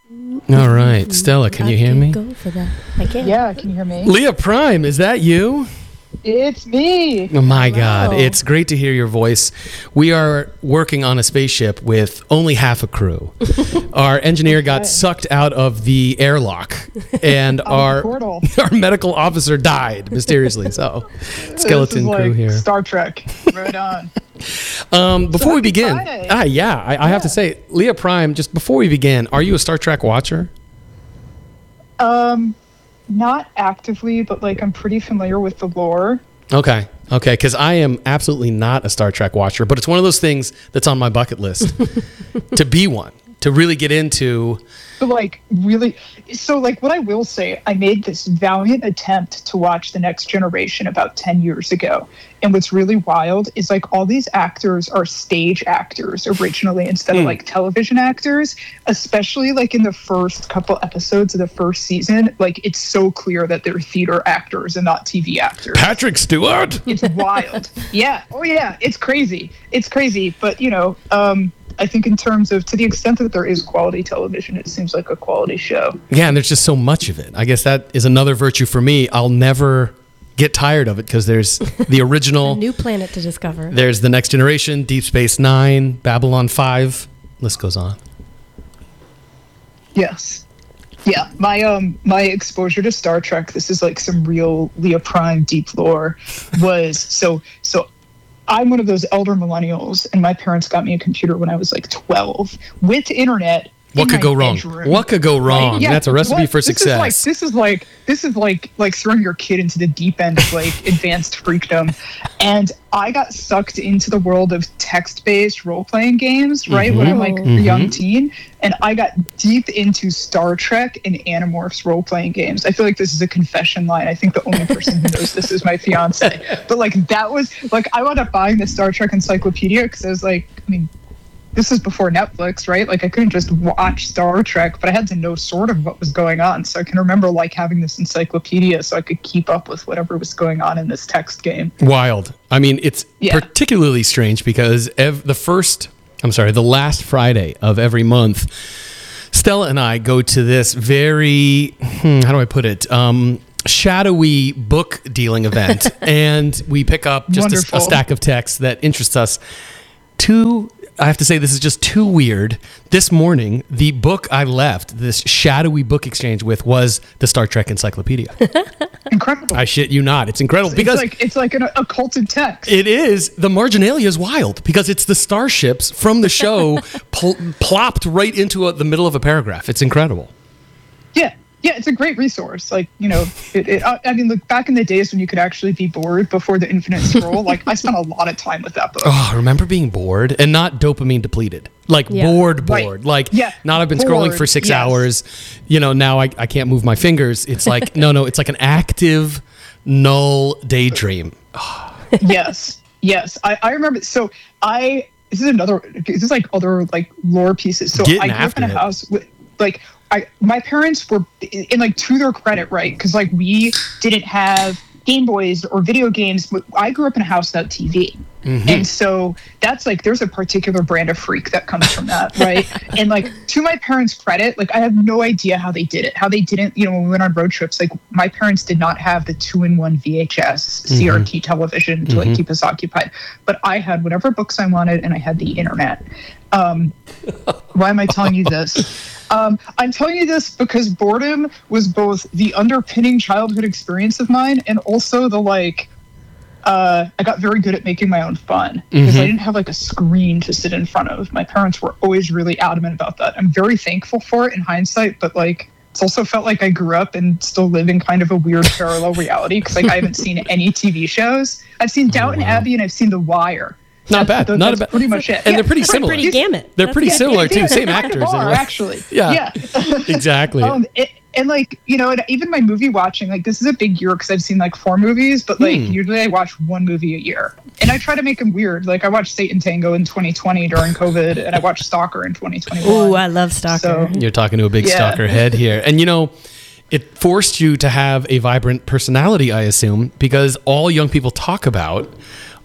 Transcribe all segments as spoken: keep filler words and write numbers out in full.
All right. Stella, can I you hear can me? Go for that. I can. Yeah, can you hear me? Leah Prime, is that you? It's me. Oh my Hello. God, it's great to hear your voice. We are working on a spaceship with only half a crew. Our engineer got Okay. sucked out of the airlock, and Oh, our portal. our medical officer died mysteriously. So, skeleton this is crew like here. Star Trek. Right on. Um, before we happy begin, Friday. ah, yeah, I, I have to say, Leah Prime. Just before we begin, are you a Star Trek watcher? Um, not actively, but like I'm pretty familiar with the lore. Okay. Okay. Because I am absolutely not a Star Trek watcher, but it's one of those things that's on my bucket list to be one, to really get into. But like really, so like what I will say, I made this valiant attempt to watch The Next Generation about ten years ago. And what's really wild is like all these actors are stage actors originally instead of like television actors, especially like in the first couple episodes of the first season. Like it's so clear that they're theater actors and not T V actors. Patrick Stewart. It's wild. Yeah. Oh yeah. It's crazy. It's crazy. But you know, um, I think in terms of to the extent that there is quality television, it seems like a quality show. Yeah, and there's just so much of it. I guess that is another virtue for me. I'll never get tired of it because there's the original, A new planet to discover. there's The Next Generation, Deep Space Nine, Babylon five. List goes on. Yes. Yeah. My um my exposure to Star Trek, this is like some real Leah Prime deep lore, was so so I'm one of those elder millennials, and my parents got me a computer when I was like twelve with internet. What in could my go wrong? bedroom. What could go wrong? Yeah, That's a recipe what- for this success. Is like, this is like this is like like throwing your kid into the deep end of like advanced freakdom, and I got sucked into the world of text-based role-playing games right when I'm like a Mhm. young teen, and I got deep into Star Trek and Animorphs role-playing games. I feel like this is a confession line. I think the only person who knows this is my fiance, but like that was like I wound up buying the Star Trek encyclopedia because I was like, I mean. This is before Netflix, right? Like I couldn't just watch Star Trek, but I had to know sort of what was going on. So I can remember like having this encyclopedia so I could keep up with whatever was going on in this text game. Wild. I mean, it's Yeah. particularly strange because ev- the first, I'm sorry, the last Friday of every month, Stella and I go to this very, hmm, how do I put it? Um, shadowy book dealing event. And we pick up just a, a Wonderful. stack of texts that interests us. Two, I have to say, this is just too weird. This morning, the book I left, this shadowy book exchange with, was the Star Trek Encyclopedia. Incredible. I shit you not. It's incredible because it's like it's like an occulted text. it is. The marginalia is wild because it's the starships from the show pl- plopped right into a, the middle of a paragraph. It's incredible. Yeah. Yeah, it's a great resource. Like, you know, it, it, I I mean, look, back in the days when you could actually be bored before the infinite scroll, like, I spent a lot of time with that book. Oh, I remember being bored and not dopamine depleted. Like Yeah. bored, Right. bored. Like, Yeah, not I've been scrolling bored, for six yes. hours. You know, now I, I can't move my fingers. It's like, no, no, it's like an active, null daydream. Yes, yes. I, I remember. So I this is another. This is like other like lore pieces. So Getting I grew up after in a it. house with like I my parents were in, in like to their credit, right? Because like we didn't have Game Boys or video games. But I grew up in a house without T V. And so that's like there's a particular brand of freak that comes from that, right? And like to my parents' credit, like I have no idea how they did it. How they didn't, you know, when we went on road trips, like my parents did not have the two-in-one V H S C R T television to like keep us occupied. But I had whatever books I wanted and I had the internet. Um, why am I telling you this? Um, I'm telling you this because boredom was both the underpinning childhood experience of mine and also the like uh, I got very good at making my own fun because I didn't have like a screen to sit in front of. My parents were always really adamant about that. I'm very thankful for it in hindsight, but like it's also felt like I grew up and still live in kind of a weird parallel reality because like I haven't seen any T V shows. I've seen Downton Abbey and I've seen The Wire. Not That's- bad. Not that's bad. pretty much it. And Yeah. they're pretty similar. Pretty gamut. They're That's pretty good. similar too. Yeah, Same they kind of actors. in a are, way. actually. Yeah. Yeah. Exactly. Um, it, and like, you know, and even my movie watching, like this is a big year because I've seen like four movies, but like Hmm. usually I watch one movie a year. And I try to make them weird. Like I watched Satan Tango in twenty twenty during COVID and I watched Stalker in twenty twenty-one. Ooh, I love Stalker. So- You're talking to a big Yeah. stalker head here. And you know, it forced you to have a vibrant personality, I assume, because all young people talk about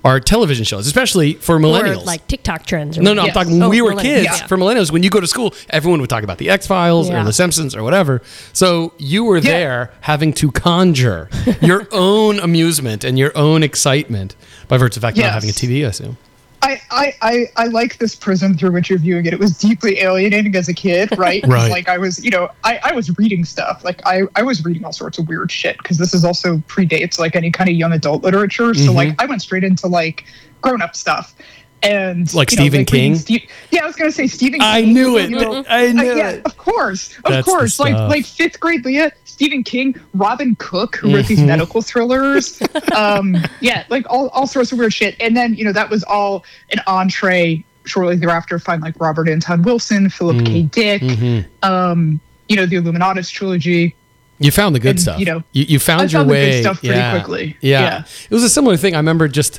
are television shows, especially for Or millennials. like TikTok trends. Or no, no, Yes. I'm talking Oh, we were millennials. kids. Yeah. For millennials, when you go to school, everyone would talk about the X-Files or Yeah. the Simpsons or whatever. So you were Yeah. there having to conjure your own amusement and your own excitement by virtue of the fact of not Yes. having a T V, I assume. I, I, I, I like this prism through which you're viewing it. It was deeply alienating as a kid, right? 'Cause, Right. Like I was, you know, I, I was reading stuff. Like I, I was reading all sorts of weird shit because this is also predates like any kind of young adult literature. So Mhm. like I went straight into like grown up stuff. And Like you know, Stephen reading King? Ste- yeah, I was gonna say Stephen I King. knew it. you know, I knew uh, yeah, it. of course, of That's the course. Like stuff. like fifth grade Leah, Stephen King, Robin Cook, who wrote these Mhm. medical thrillers. um, yeah, like all, all sorts of weird shit. And then, you know, that was all an entree shortly thereafter. Find like Robert Anton Wilson, Philip K. Dick, Mhm. um, you know, the Illuminatus trilogy. You found the good And, stuff. you know, you, you found I your found the good way. stuff pretty yeah. quickly. Yeah. Yeah. It was a similar thing. I remember just,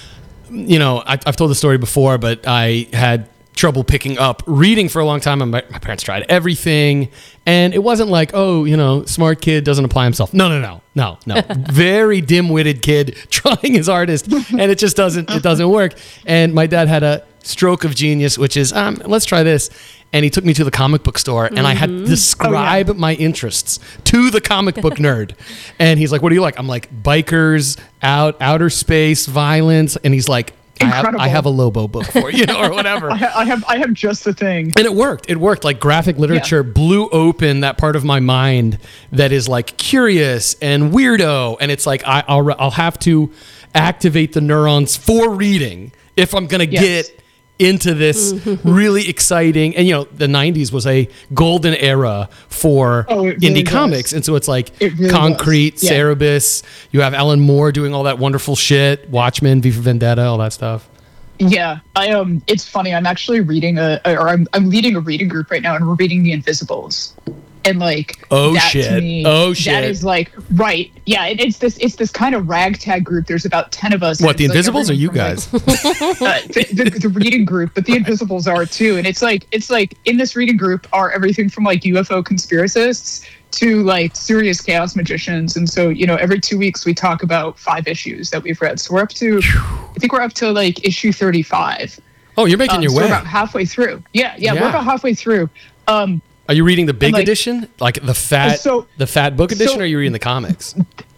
you know, I, I've told the story before, but I had trouble picking up reading for a long time. And my, my parents tried everything. And it wasn't like, oh, you know, smart kid doesn't apply himself. No, no, no, no, no. Very dim-witted kid trying his hardest. And it just doesn't, it doesn't work. And my dad had a stroke of genius, which is, um, let's try this. And he took me to the comic book store, and I had to describe my interests to the comic book nerd. And he's like, "What do you like?" I'm like, "Bikers, out, outer space, violence." And he's like, I have, Incredible. I have a Lobo book for you, or whatever." I, ha- I have I have just the thing. And it worked. It worked. Like graphic literature blew open that part of my mind that is like curious and weirdo. And it's like I, I'll I'll have to activate the neurons for reading if I'm gonna Yes. get into this really exciting. And you know, the nineties was a golden era for Oh, it really indie was. comics, and so it's like It really Concrete, was. Yeah. Cerebus. You have Alan Moore doing all that wonderful shit. Watchmen, V for Vendetta, all that stuff. Yeah, I um, it's funny. I'm actually reading a, or I'm I'm leading a reading group right now, and we're reading The Invisibles, and like, Oh, that shit. To me, Oh, shit. That is like right. Yeah, it, it's this it's this kind of ragtag group. There's about ten of us. What, and the it's, like, Invisibles or you everyone guys? from, like, uh, the, the, the reading group, but the Invisibles are too. And it's like it's like in this reading group are everything from like U F O conspiracists to like serious chaos magicians. And so, you know, every two weeks we talk about five issues that we've read. So we're up to, I think we're up to like issue thirty-five. Oh, you're making Um, your so way. we're about halfway through. Yeah, yeah, Yeah. we're about halfway through. Um, Are you reading the big like- edition, like the fat, So- the fat book edition, so- or are you reading the comics?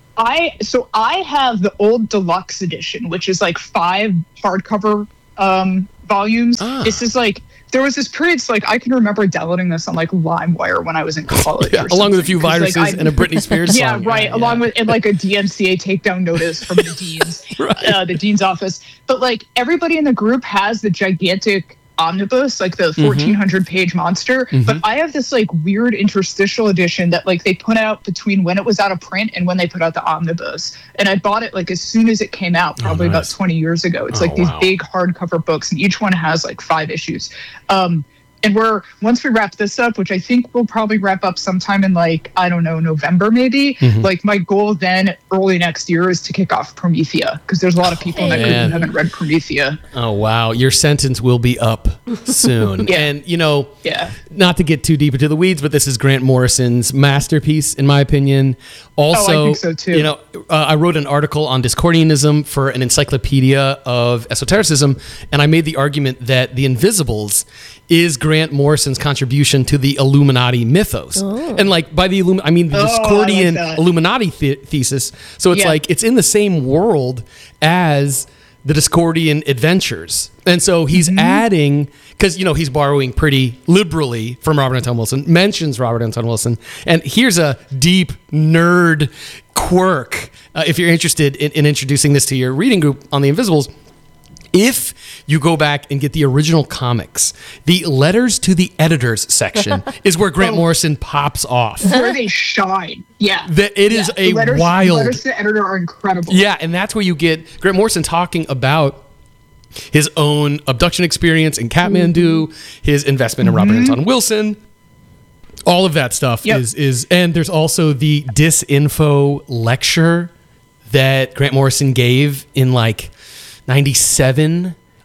I so I have the old deluxe edition, which is like five hardcover um, volumes. Ah. This is like there was this period. It's like I can remember downloading this on like LimeWire when I was in college, Yeah, or along with a few something, 'cause, viruses like, I- and a Britney Spears Yeah, song. right. Along with and like a D M C A takedown notice from the dean's, Right. uh, the dean's office. But like everybody in the group has the gigantic omnibus, like the Mm-hmm. fourteen hundred page monster. But I have this like weird interstitial edition that like they put out between when it was out of print and when they put out the omnibus. And I bought it like as soon as it came out, probably nice. about twenty years ago. It's Oh, like these wow. big hardcover books, and each one has like five issues. Um, and we're once we wrap this up, which I think we'll probably wrap up sometime in like I don't know November maybe. Mm-hmm. Like my goal then early next year is to kick off Promethea because there's a lot of people in that group man. who haven't read Promethea. Oh wow, your sentence will be up soon. Yeah. And you know, Yeah. not to get too deep into the weeds, but this is Grant Morrison's masterpiece, in my opinion. Also, Oh, I think so, too. You know, uh, I wrote an article on Discordianism for an encyclopedia of esotericism, and I made the argument that The Invisibles is Grant Morrison's contribution to the Illuminati mythos. And like by the Illum- I mean the Oh, I like Discordian that. Illuminati the- thesis. So it's Yeah. like it's in the same world as the Discordian adventures. And so he's Mm-hmm. adding, because, you know, he's borrowing pretty liberally from Robert Anton Wilson, mentions Robert Anton Wilson. And here's a deep nerd quirk. Uh, if you're interested in, in introducing this to your reading group on The Invisibles, if you go back and get the original comics, the letters to the editors section is where Grant Oh. Morrison pops off. Where they shine. Yeah. That it is Yeah. a The letters, wild. letters to the editor are incredible. Yeah, and that's where you get Grant Morrison talking about his own abduction experience in Kathmandu, his investment in Robert Anton Wilson. All of that stuff Yep. is is and there's also the disinfo lecture that Grant Morrison gave in like ninety-seven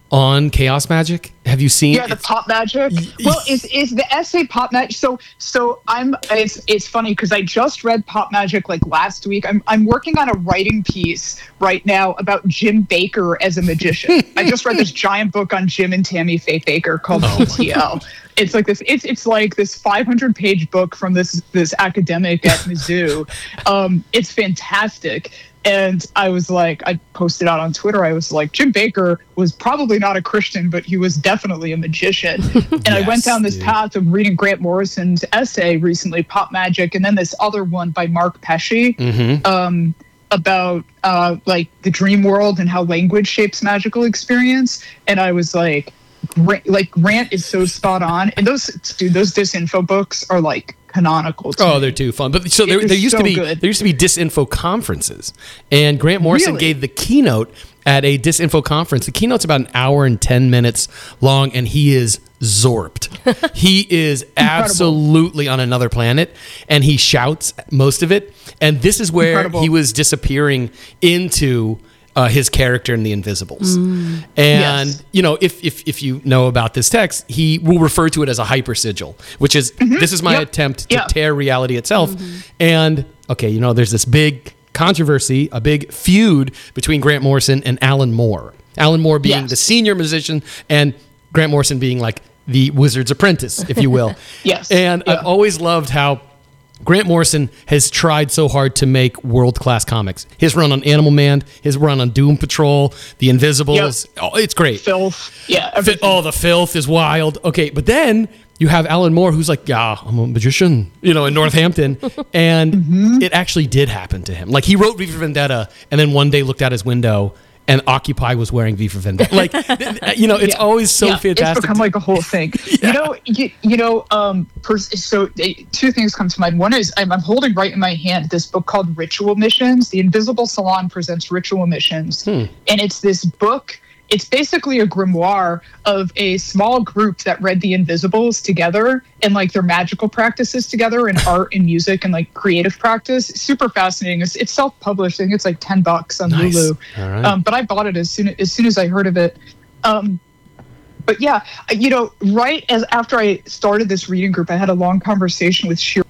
on chaos magic. Have you seen? Yeah, the pop magic. Well, is is the essay pop magic? So so I'm. It's it's funny because I just read pop magic like last week. I'm I'm working on a writing piece right now about Jim Baker as a magician. I just read this giant book on Jim and Tammy Faye Baker called Oh, P T L. It's like this. It's it's like this five hundred page book from this this academic at Mizzou. Um, it's fantastic. And I was like, I posted out on Twitter, I was like, Jim Baker was probably not a Christian, but he was definitely a magician. And yes, I went down this dude. path of reading Grant Morrison's essay recently, Pop Magic, and then this other one by Mark Pesce mm-hmm. um, about uh, like the dream world and how language shapes magical experience. And I was like, Grant, like Grant is so spot on. And those, dude, those disinfo books are like canonical to oh me. They're too fun. But so there, there used so to be good. there used to be disinfo conferences, and Grant Morrison really? gave the keynote at a disinfo conference. The keynote's about an hour and ten minutes long, and he is zorped. He is absolutely on another planet, and he shouts most of it. And this is where Incredible. he was disappearing into Uh, his character in The Invisibles. Mm. And, yes. you know, if, if if you know about this text, he will refer to it as a hyper sigil, which is, mm-hmm. this is my yep. attempt to yep. tear reality itself. Mm-hmm. And, okay, you know, there's this big controversy, a big feud between Grant Morrison and Alan Moore. Alan Moore being yes. the senior musician and Grant Morrison being like the wizard's apprentice, if you will. yes. And yeah. I've always loved how Grant Morrison has tried so hard to make world-class comics. His run on Animal Man, his run on Doom Patrol, The Invisibles. Yep. Oh, it's great. Filth. Yeah. Everything. Oh, the filth is wild. Okay, but then you have Alan Moore, who's like, yeah, I'm a magician, you know, in Northampton. And mm-hmm. it actually did happen to him. Like, he wrote V for Vendetta and then one day looked out his window and Occupy was wearing V for Vendetta. Like, you know, it's yeah. always so yeah. fantastic. It's become like a whole thing. yeah. You know, you, you know, um, pers- so uh, two things come to mind. One is I'm, I'm holding right in my hand this book called Ritual Missions. The Invisible Salon presents Ritual Missions. Hmm. And it's this book. It's basically a grimoire of a small group that read The Invisibles together and like their magical practices together and art and music and like creative practice. Super fascinating. It's, it's self-published. I think it's like ten bucks on nice. Lulu. All right. Um, but I bought it as soon as soon as I heard of it. Um, but yeah, you know, right as after I started this reading group, I had a long conversation with Shira.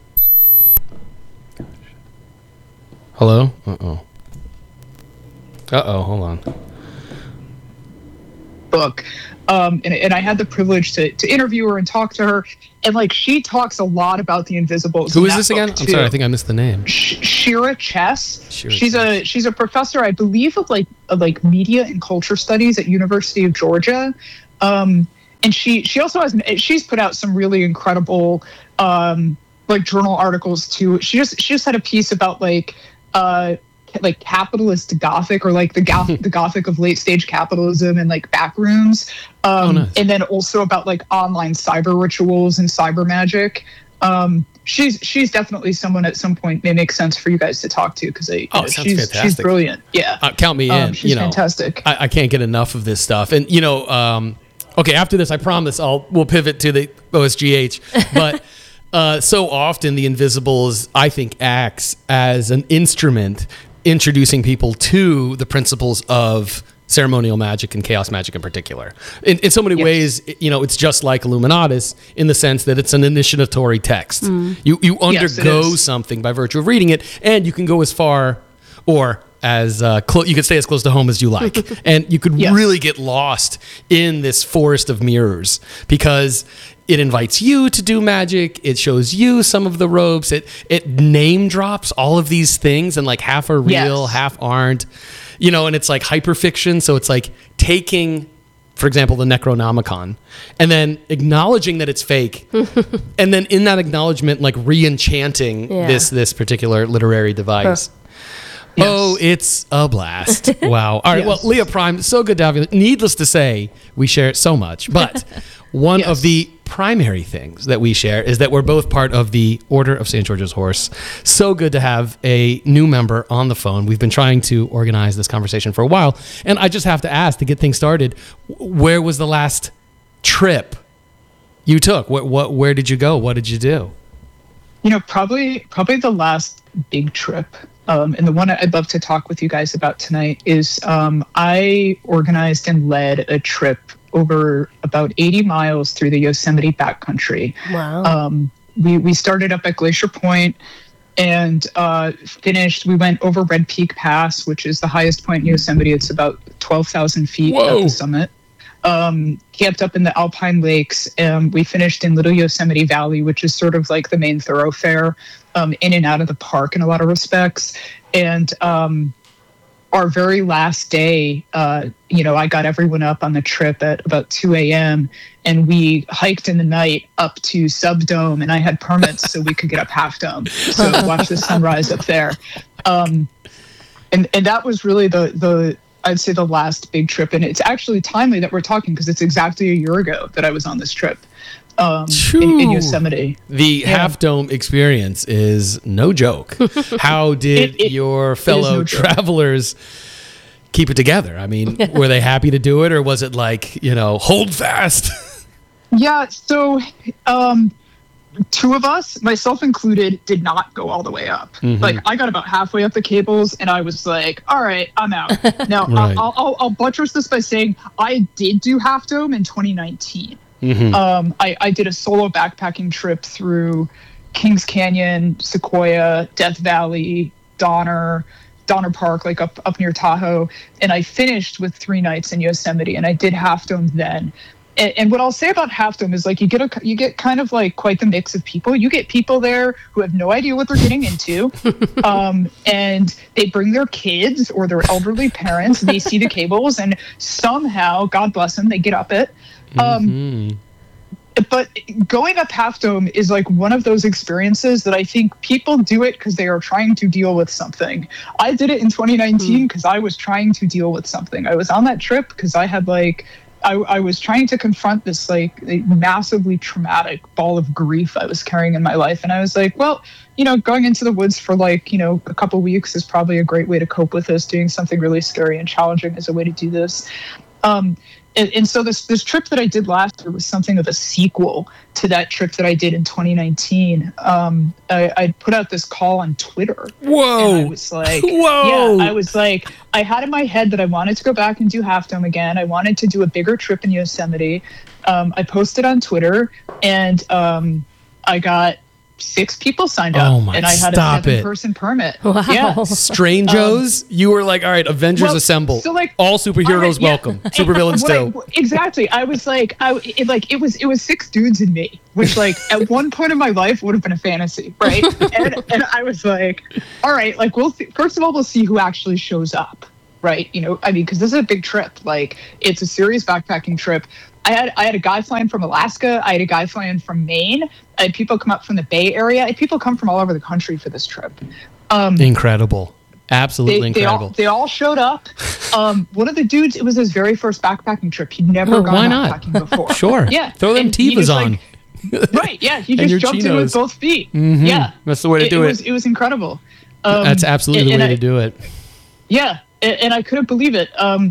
Hello? Uh-oh. Uh-oh, hold on. Book um and, and I had the privilege to, to interview her and talk to her, and like she talks a lot about The Invisibles. Who is this again? I'm sorry, I think I missed the name. Sh- Shira Chess. Shira she's Chess. a she's a professor, I believe, of like of like media and culture studies at University of Georgia, um and she she also has she's put out some really incredible um like journal articles too. She just she just had a piece about like uh like capitalist Gothic, or like the Goth- the Gothic of late stage capitalism and like backrooms, um, oh, nice. And then also about like online cyber rituals and cyber magic. Um, she's she's definitely someone at some point may make sense for you guys to talk to, because oh, know, she's fantastic. she's brilliant. Yeah, uh, count me in. Um, she's you know, fantastic. I, I can't get enough of this stuff, and you know, um, okay, after this, I promise I'll we'll pivot to the O S G H, but. Uh, so often the Invisibles, I think, acts as an instrument introducing people to the principles of ceremonial magic and chaos magic in particular. In, in so many yes. ways, you know, it's just like Illuminatus in the sense that it's an initiatory text. Mm. You you undergo yes, something by virtue of reading it, and you can go as far or as uh, clo- you could stay as close to home as you like, and you could yes. really get lost in this forest of mirrors, because it invites you to do magic. It shows you some of the ropes. It it name drops all of these things, and like half are real, yes. half aren't. You know, and it's like hyperfiction. So it's like taking, for example, the Necronomicon, and then acknowledging that it's fake, and then in that acknowledgement, like re-enchanting yeah. this this particular literary device. Huh. Yes. Oh, it's a blast. Wow. All right. Yes. Well, Leah Prime, so good to have you. Needless to say, we share it so much. But one yes. of the primary things that we share is that we're both part of the Order of Saint George's Horse. So good to have a new member on the phone. We've been trying to organize this conversation for a while. And I just have to ask, to get things started, where was the last trip you took? What, what, where did you go? What did you do? You know, probably probably the last big trip, um, and the one I'd love to talk with you guys about tonight is um, I organized and led a trip over about eighty miles through the Yosemite backcountry. Wow. Um, we we started up at Glacier Point and uh, finished. We went over Red Peak Pass, which is the highest point in Yosemite. It's about twelve thousand feet Whoa. at the summit. Um, camped up in the Alpine Lakes, and we finished in Little Yosemite Valley, which is sort of like the main thoroughfare um, in and out of the park in a lot of respects. And um, our very last day, uh, you know, I got everyone up on the trip at about two a.m. and we hiked in the night up to Subdome, and I had permits so we could get up Half Dome, so watch the sunrise up there. Um, and and that was really the the I'd say the last big trip, and it's actually timely that we're talking because it's exactly a year ago that I was on this trip um, in, in Yosemite. The Yeah. Half Dome experience is no joke. How did It- it- your fellow no joke. travelers keep it together? I mean, were they happy to do it, or was it like, you know, hold fast? Yeah, so um, two of us, myself included, did not go all the way up. Mhm. Like, I got about halfway up the cables, and I was like, all right, I'm out. Now, Right. I'll, I'll, I'll buttress this by saying I did do Half Dome in twenty nineteen. Mhm. Um, I, I did a solo backpacking trip through Kings Canyon, Sequoia, Death Valley, Donner, Donner Park, like up, up near Tahoe. And I finished with three nights in Yosemite, and I did Half Dome then. And, and what I'll say about Half Dome is like you get a you get kind of like quite the mix of people. You get people there who have no idea what they're getting into, um, and they bring their kids or their elderly parents. They see the cables, and somehow, God bless them, they get up it. Um, Mhm. But going up Half Dome is like one of those experiences that I think people do it because they are trying to deal with something. I did it in twenty nineteen because I was trying to deal with something. I was on that trip because I had like, I, I was trying to confront this like massively traumatic ball of grief I was carrying in my life. And I was like, well, you know, going into the woods for like, you know, a couple weeks is probably a great way to cope with this. Doing something really scary and challenging is a way to do this. Um, And, and so this this trip that I did last year was something of a sequel to that trip that I did in twenty nineteen. Um, I, I put out this call on Twitter. Whoa. And I was like, Whoa. yeah, I was like, I had in my head that I wanted to go back and do Half Dome again. I wanted to do a bigger trip in Yosemite. Um, I posted on Twitter, and um, I got six people signed up, Oh my, and I had stop a seven it. person permit. Wow. Yeah. Strangos, you were like, all right, Avengers Well, assemble. so, like, all superheroes all right, yeah. welcome. Supervillains What I- too. exactly. I was like, I it, like it was it was six dudes and me, which like at one point in my life would have been a fantasy, right? and and I was like, all right, like we'll see, first of all we'll see who actually shows up, right? You know, I mean, because this is a big trip. Like it's a serious backpacking trip. I had I had a guy flying from Alaska. I had a guy flying from Maine. I had people come up from the Bay Area. I had people come from all over the country for this trip. Um, Incredible. Absolutely they, they incredible. all they all showed up. Um, one of the dudes, it was his very first backpacking trip. He'd never Oh, gone why not? backpacking before. Sure. Yeah. Throw them And he Tevas just, on. like- right. Yeah. He And just your jumped in chinos. with both feet. Mhm. Yeah. That's the way to it, do it it. Was, it was incredible. Um, That's absolutely and- the way and to I- do it. Yeah. And, and I couldn't believe it. Um,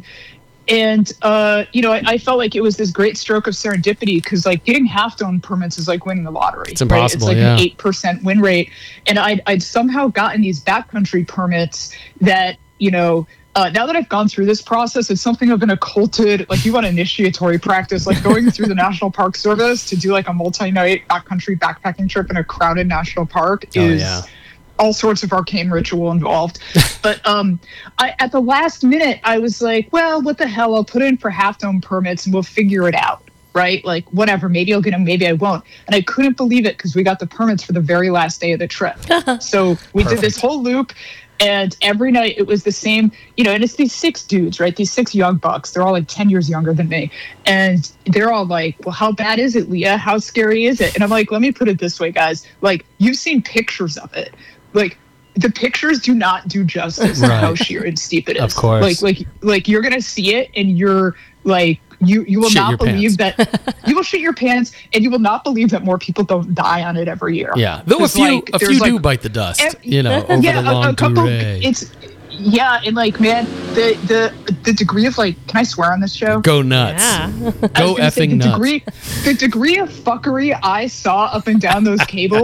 and uh, you know, I, I felt like it was this great stroke of serendipity because, like, getting Half Dome permits is like winning the lottery. It's impossible, Right? It's like yeah. an eight percent win rate, and I'd I'd somehow gotten these backcountry permits that you know. Uh, now that I've gone through this process, it's something of an occulted, like you want initiatory practice, like going through the National Park Service to do like a multi-night backcountry backpacking trip in a crowded national park Oh, is yeah. all sorts of arcane ritual involved. But um, I, at the last minute, I was like, well, what the hell? I'll put in for Half Dome permits and we'll figure it out. Right? Like, whatever. Maybe I'll get them. Maybe I won't. And I couldn't believe it because we got the permits for the very last day of the trip. So we did this Perfect. whole loop. And every night it was the same, you know, and it's these six dudes, right? These six young bucks. They're all like ten years younger than me. And they're all like, well, how bad is it, Leah? How scary is it? And I'm like, let me put it this way, guys. Like, you've seen pictures of it. Like, the pictures do not do justice to Right. how sheer and steep it is. Of course. Like, like, like you're going to see it and you're like, you, you will Shit your not believe that you will shit your pants and you will not believe that more people don't die on it every year. Yeah. Though a 'Cause, few like, a there's, few do like, bite the dust, ev- you know, over yeah, the a- long a, couple. durée. It's yeah, and like, man, the the the degree of like, can I swear on this show? Go nuts. Yeah. I was Go gonna say, effing the nuts. degree, the degree of fuckery I saw up and down those cables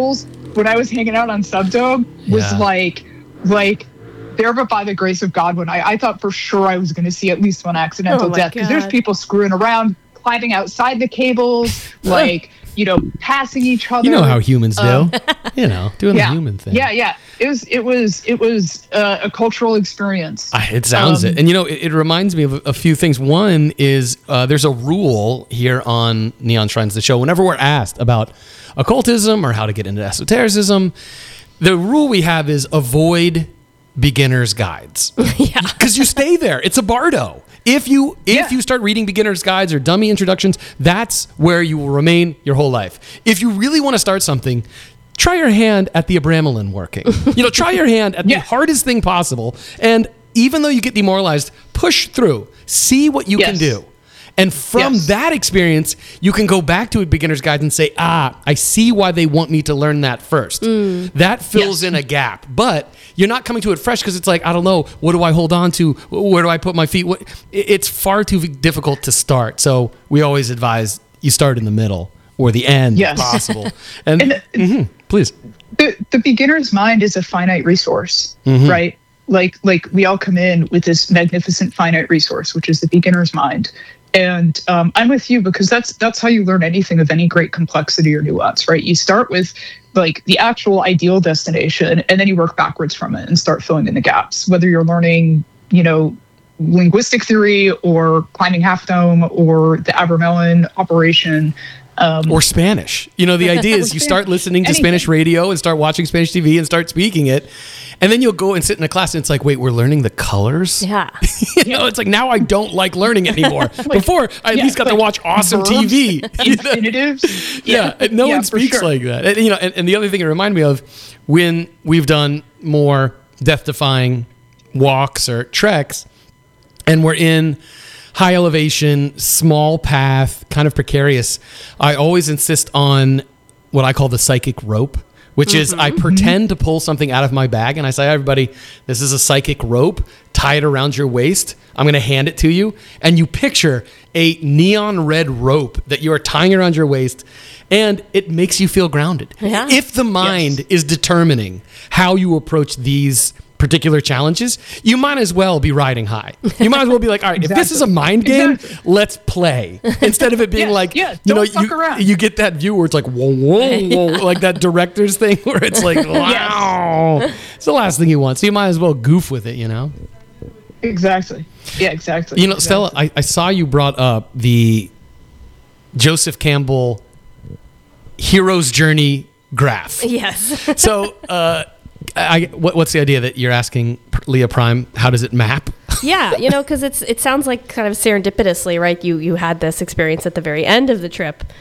when I was hanging out on Subdome was Yeah. like, like there, but by the grace of God, when I, I thought for sure I was going to see at least one accidental Oh my death because there's God. people screwing around, climbing outside the cables, like, you know, passing each other. You know how humans do. Um, you know, doing yeah, the human thing. yeah, yeah. It was, it was, it was uh, a cultural experience. I- It sounds Um, it. And, you know, it, it reminds me of a, a few things. One is uh, there's a rule here on Neon Shrines, the show. Whenever we're asked about occultism or how to get into esotericism, the rule we have is avoid beginner's guides. Yeah. Because you stay there. It's a bardo. If you if Yeah. you start reading beginner's guides or dummy introductions, that's where you will remain your whole life. If you really want to start something, try your hand at the Abramelin working. You know, try your hand at Yeah. the hardest thing possible. And even though you get demoralized, push through. See what you can Yes. do. And from Yes. that experience, you can go back to a beginner's guide and say, ah, I see why they want me to learn that first. That fills Yes. in a gap. But you're not coming to it fresh because it's like, I don't know, what do I hold on to? Where do I put my feet? What? it- It's far too difficult to start. So we always advise you start in the middle or the end Yes. if possible. And, And- mhm, please. the, the beginner's mind is a finite resource, Mm-hmm. right? Like, like we all come in with this magnificent finite resource, which is the beginner's mind. And um, I'm with you because that's that's how you learn anything of any great complexity or nuance, right? You start with like the actual ideal destination, and then you work backwards from it and start filling in the gaps. Whether you're learning, you know, linguistic theory or climbing Half Dome or the Abramelin operation. Um, Or Spanish. You know, the idea is you start listening to Anything. Spanish radio and start watching Spanish T V and start speaking it. And then you'll go and sit in a class and it's like, wait, we're learning the colors? Yeah. You know, it's like now I don't like learning it anymore. Before, I at yeah, least got to like watch awesome T verbs, V. infinitives. Yeah, and no yeah, one for speaks sure. like that. And, you know, and, and the other thing it reminded me of when we've done more death-defying walks or treks, and we're in high elevation, small path, kind of precarious, I always insist on what I call the psychic rope, which is I pretend to pull something out of my bag and I say, everybody, this is a psychic rope. Tie it around your waist. I'm going to hand it to you. And you picture a neon red rope that you are tying around your waist, and it makes you feel grounded. Yeah. If the mind Yes. is determining how you approach these particular challenges, you might as well be riding high. You might as well be like, all right, if this is a mind game, Exactly. let's play. Instead of it being Yes, like, yeah, you know, don't fuck you, around. you get that view where it's like, whoa, whoa, whoa, like that director's thing where it's like, wow. It's the last thing you want. So you might as well goof with it, you know? Exactly. Yeah, exactly. You know, exactly. Stella, I, I saw you brought up the Joseph Campbell hero's journey graph. Yes. So, uh, I, what, what's the idea that you're asking Leah Prime? How does it map? Yeah, you know, because it's it sounds like kind of serendipitously, right? You you had this experience at the very end of the trip,